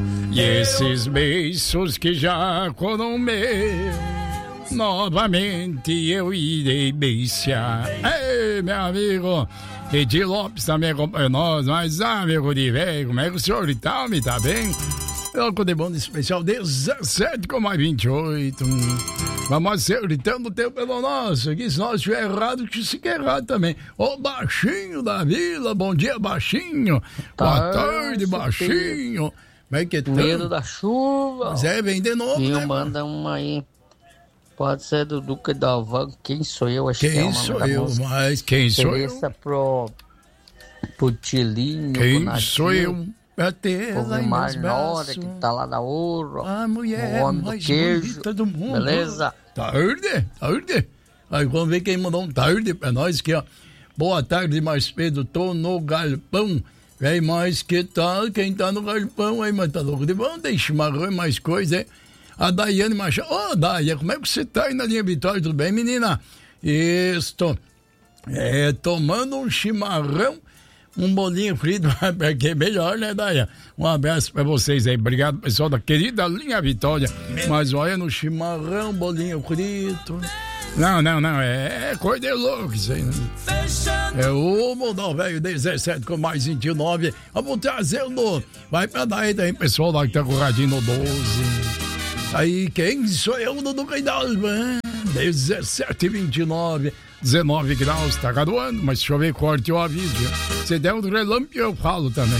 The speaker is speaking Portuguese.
E esses beiços que já foram meus, novamente eu irei beijar. Ei, meu amigo Edi Lopes também acompanha nós, mas amigo de velho, como é que o senhor está? Me tá bem? Eu de bom especial 17 com mais 28. Vamos acertando o tempo pelo nosso aqui. Se nós estiver errado, que se quer errado também. Ô Baixinho da Vila, bom dia Baixinho. Boa tarde Baixinho. Como é que tá? Medo da chuva. Zé, vem de novo, e né? Manda uma aí. Pode ser do Duque Dalvan. Quem sou eu? Acho que é Quem sou eu? Mas quem sou eu? Pro Tilinho. Quem sou eu? O Vilmar Nora, que tá lá na Ouro. A mulher o homem do queijo. Do mundo. Beleza? Tarde. Aí vamos ver quem mandou um tarde pra nós aqui, ó. Boa tarde, mais Pedro. Tô no galpão. Vem mais que tal? Quem tá no galpão aí, mas tá louco de bom? Tem chimarrão e mais coisa, hein? A Daiane Machado. Ô, Daiane, como é que você tá aí na linha Vitória? Tudo bem, menina? Isto. Tomando um chimarrão, um bolinho frito, porque é melhor, né, Daiane? Um abraço pra vocês aí. Obrigado, pessoal da querida linha Vitória. Mas olha, no chimarrão, bolinho frito. Não, é coisa de louco isso aí, né? É o Mundão Velho 17 com mais 29. Vamos trazendo. Vai pra daí também, pessoal lá que tá com o radinho no 12. Aí, quem sou eu, Dudu Caidalva? 17h29, 19 graus, tá garoando, mas se chover corte eu aviso. Se der um relâmpago eu falo também.